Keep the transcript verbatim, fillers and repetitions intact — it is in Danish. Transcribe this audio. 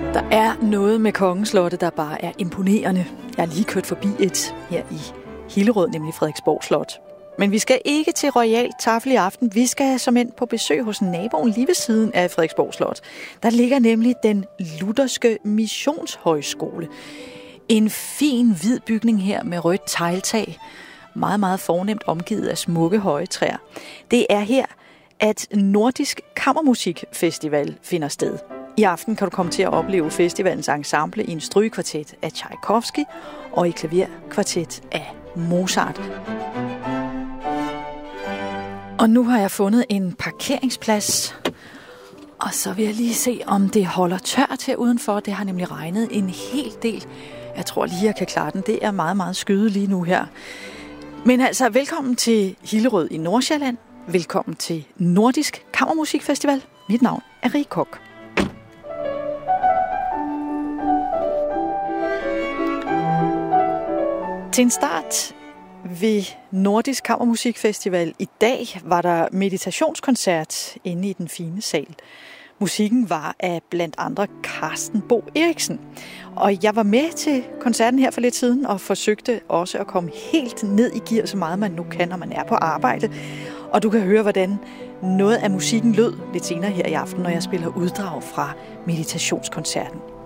Der er noget med Kongeslotte, der bare er imponerende. Jeg har lige kørt forbi et her i Hillerød, nemlig Frederiksborg Slot. Men vi skal ikke til Royal Tafel i aften. Vi skal som end på besøg hos naboen lige ved siden af Frederiksborg Slot. Der ligger nemlig den lutherske missionshøjskole. En fin hvid bygning her med rødt tegltag. Meget, meget fornemt omgivet af smukke høje træer. Det er her, at Nordisk Kammermusikfestival finder sted. I aften kan du komme til at opleve festivalens ensemble i en strygekvartet af Tchaikovsky og i klaverkvartet af Mozart. Og nu har jeg fundet en parkeringsplads, og så vil jeg lige se, om det holder tørt her udenfor. Det har nemlig regnet en hel del. Jeg tror lige, jeg kan klare den. Det er meget, meget skyde lige nu her. Men altså, velkommen til Hillerød i Nordsjælland. Velkommen til Nordisk Kammermusikfestival. Mit navn er Rie Kok. Til en start ved Nordisk Kammermusikfestival i dag var der meditationskoncert inde i den fine sal. Musikken var af blandt andre Carsten Bo Eriksen. Og jeg var med til koncerten her for lidt siden og forsøgte også at komme helt ned i gear, så meget man nu kan, når man er på arbejde. Og du kan høre, hvordan noget af musikken lød lidt senere her i aften, når jeg spiller uddrag fra meditationskoncerten